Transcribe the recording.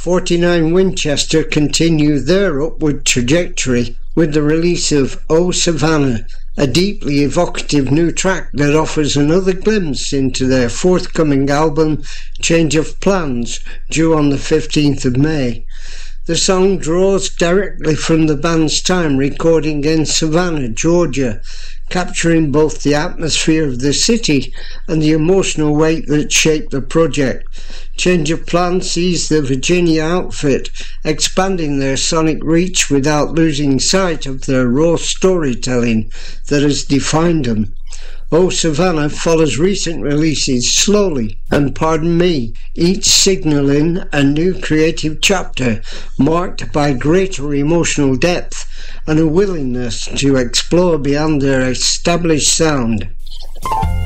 49 Winchester continue their upward trajectory with the release of Oh Savannah, a deeply evocative new track that offers another glimpse into their forthcoming album Change of Plans, due on the 15th of May. The song draws directly from the band's time recording in Savannah, Georgia, capturing both the atmosphere of the city and the emotional weight that shaped the project. Change of Plans sees the Virginia outfit expanding their sonic reach without losing sight of their raw storytelling that has defined them. Oh Savannah follows recent releases slowly and Pardon Me, each signalling a new creative chapter marked by greater emotional depth and a willingness to explore beyond their established sound.